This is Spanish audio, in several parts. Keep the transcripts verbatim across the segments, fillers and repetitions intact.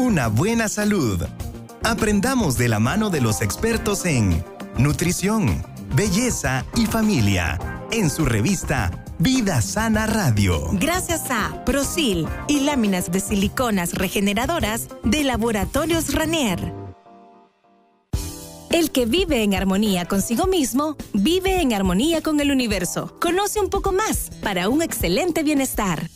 una buena salud. Aprendamos de la mano de los expertos en nutrición, belleza y familia, en su revista Vida Sana Radio. Gracias a Prosil y láminas de siliconas regeneradoras de Laboratorios Ranier. El que vive en armonía consigo mismo, vive en armonía con el universo. Conoce un poco más para un excelente bienestar.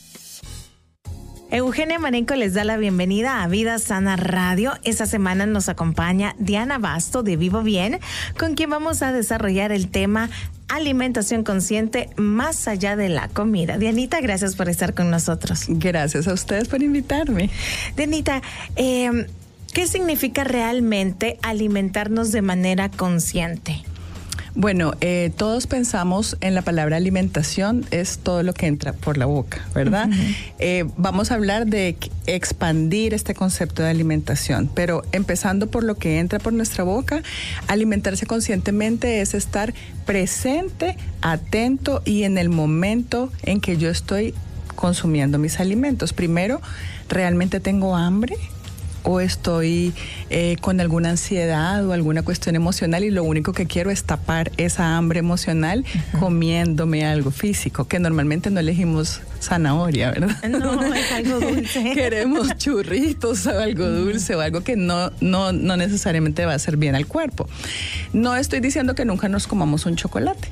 Eugenia Marenco les da la bienvenida a Vida Sana Radio. Esta semana nos acompaña Diana Basto de Vivo Bien, con quien vamos a desarrollar el tema alimentación consciente más allá de la comida. Dianita, gracias por estar con nosotros. Gracias a ustedes por invitarme. Dianita, eh, ¿qué significa realmente alimentarnos de manera consciente? Bueno, eh, todos pensamos en la palabra alimentación, es todo lo que entra por la boca, ¿verdad? Uh-huh. Eh, vamos a hablar de expandir este concepto de alimentación, pero empezando por lo que entra por nuestra boca, alimentarse conscientemente es estar presente, atento y en el momento en que yo estoy consumiendo mis alimentos. Primero, ¿realmente tengo hambre? ¿O estoy eh, con alguna ansiedad o alguna cuestión emocional y lo único que quiero es tapar esa hambre emocional uh-huh. comiéndome algo físico, que normalmente no elegimos zanahoria, ¿verdad? No, es algo dulce. Queremos churritos o algo dulce uh-huh. o algo que no, no, no necesariamente va a hacer bien al cuerpo. No estoy diciendo que nunca nos comamos un chocolate.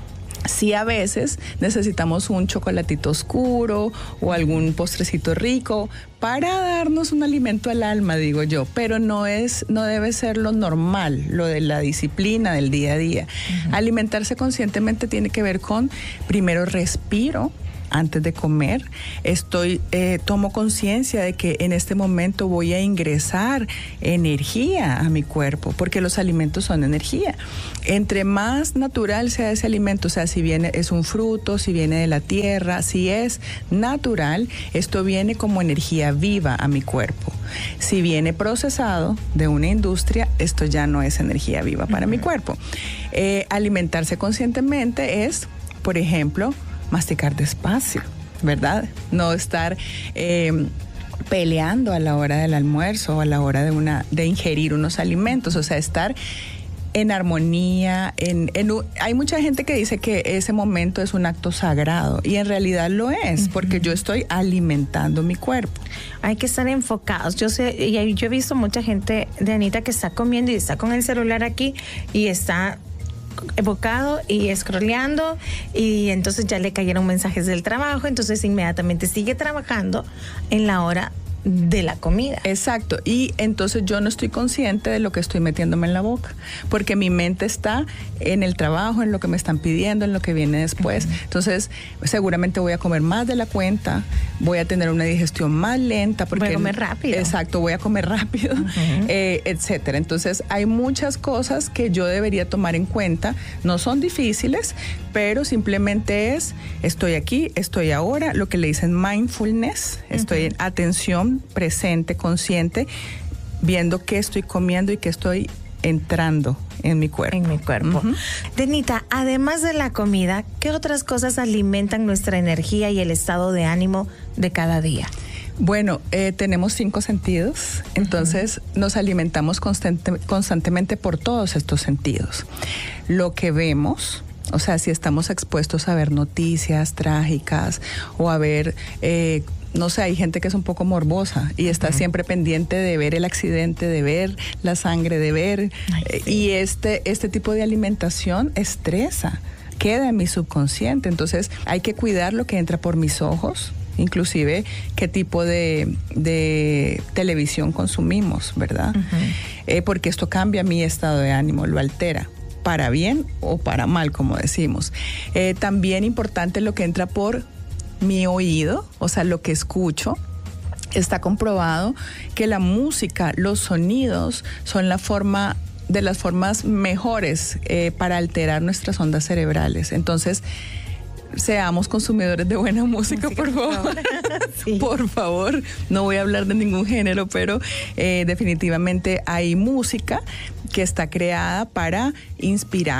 Sí, a veces necesitamos un chocolatito oscuro o algún postrecito rico para darnos un alimento al alma, digo yo, pero no es, no debe ser lo normal, lo de la disciplina del día a día. Uh-huh. Alimentarse conscientemente tiene que ver con, primero respiro antes de comer, estoy, eh, tomo conciencia de que en este momento voy a ingresar energía a mi cuerpo, porque los alimentos son energía. Entre más natural sea ese alimento, o sea, si viene, es un fruto, si viene de la tierra, si es natural, esto viene como energía viva a mi cuerpo. Si viene procesado de una industria, esto ya no es energía viva para uh-huh. mi cuerpo. Eh, alimentarse conscientemente es, por ejemplo, masticar despacio, ¿verdad? No estar eh, peleando a la hora del almuerzo o a la hora de, una, de ingerir unos alimentos, o sea, estar en armonía. En, en, hay mucha gente que dice que ese momento es un acto sagrado y en realidad lo es, uh-huh. porque yo estoy alimentando mi cuerpo. Hay que estar enfocados. Yo sé, y yo he visto mucha gente, Dianita, que está comiendo y está con el celular aquí y está evocado y scrolleando y entonces ya le cayeron mensajes del trabajo, entonces inmediatamente sigue trabajando en la hora de la comida. Exacto, y entonces yo no estoy consciente de lo que estoy metiéndome en la boca, porque mi mente está en el trabajo, en lo que me están pidiendo, en lo que viene después. Uh-huh. Entonces, seguramente voy a comer más de la cuenta, voy a tener una digestión más lenta. Porque, voy a comer rápido. Exacto, voy a comer rápido, uh-huh. eh, etcétera. Entonces, hay muchas cosas que yo debería tomar en cuenta. No son difíciles, pero simplemente es, estoy aquí, estoy ahora, lo que le dicen mindfulness, uh-huh. estoy en atención presente, consciente, viendo qué estoy comiendo y qué estoy entrando en mi cuerpo. En mi cuerpo. Uh-huh. Denita, además de la comida, ¿qué otras cosas alimentan nuestra energía y el estado de ánimo de cada día? Bueno, eh, tenemos cinco sentidos, entonces uh-huh. nos alimentamos constante, constantemente por todos estos sentidos. Lo que vemos, o sea, si estamos expuestos a ver noticias trágicas o a ver... Eh, no sé, hay gente que es un poco morbosa y está uh-huh. siempre pendiente de ver el accidente, de ver la sangre, de ver... Ay, sí. Y este, este tipo de alimentación estresa, queda en mi subconsciente. Entonces hay que cuidar lo que entra por mis ojos, inclusive qué tipo de, de televisión consumimos, ¿verdad? Uh-huh. Eh, porque esto cambia mi estado de ánimo, lo altera, para bien o para mal, como decimos. Eh, también importante lo que entra por mi oído, o sea, lo que escucho. Está comprobado que la música, los sonidos son la forma de las formas mejores eh, para alterar nuestras ondas cerebrales. Entonces, seamos consumidores de buena música, música por favor. Por favor. Sí. Por favor, no voy a hablar de ningún género, pero eh, definitivamente hay música que está creada para inspirar,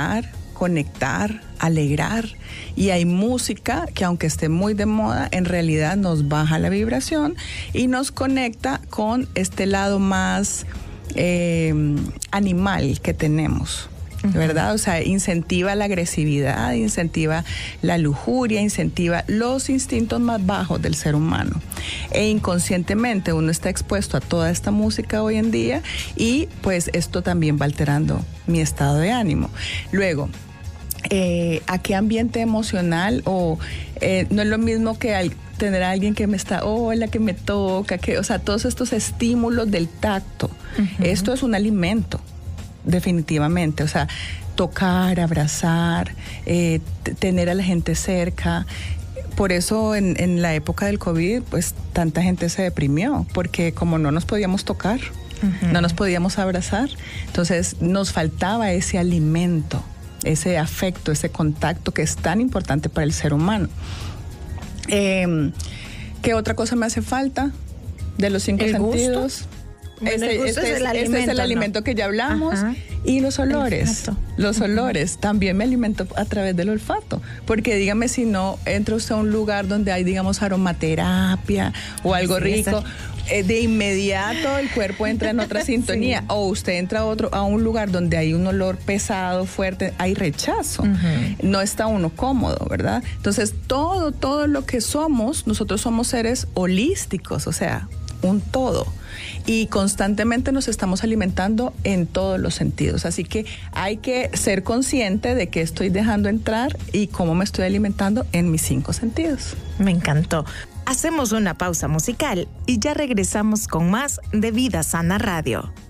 conectar, alegrar, y hay música que aunque esté muy de moda, en realidad nos baja la vibración y nos conecta con este lado más eh, animal que tenemos, ¿verdad? O sea, incentiva la agresividad, incentiva la lujuria, incentiva los instintos más bajos del ser humano. E inconscientemente uno está expuesto a toda esta música hoy en día y pues esto también va alterando mi estado de ánimo. Luego, eh, ¿a qué ambiente emocional? O eh, no es lo mismo que al tener a alguien que me está, hola, que me toca, que, o sea, todos estos estímulos del tacto. Uh-huh. Esto es un alimento. Definitivamente, o sea, tocar, abrazar, eh, t- tener a la gente cerca. Por eso en, en la época del COVID, pues tanta gente se deprimió, porque como no nos podíamos tocar, uh-huh. no nos podíamos abrazar, entonces nos faltaba ese alimento, ese afecto, ese contacto que es tan importante para el ser humano. Eh, ¿Qué otra cosa me hace falta de los cinco ¿El sentidos? Gusto? Bueno, Este, este, es, el este es el alimento ¿no? que ya hablamos. Ajá. Y los olores. Los uh-huh. olores. También me alimento a través del olfato. Porque dígame si no entra usted a un lugar donde hay, digamos, aromaterapia o algo sí, rico. Eh, de inmediato el cuerpo entra en otra sintonía. Sí. O usted entra a, otro, a un lugar donde hay un olor pesado, fuerte, hay rechazo. Uh-huh. No está uno cómodo, ¿verdad? Entonces, todo, todo lo que somos, nosotros somos seres holísticos, o sea, un todo. Y constantemente nos estamos alimentando en todos los sentidos. Así que hay que ser consciente de qué estoy dejando entrar y cómo me estoy alimentando en mis cinco sentidos. Me encantó. Hacemos una pausa musical y ya regresamos con más de Vida Sana Radio.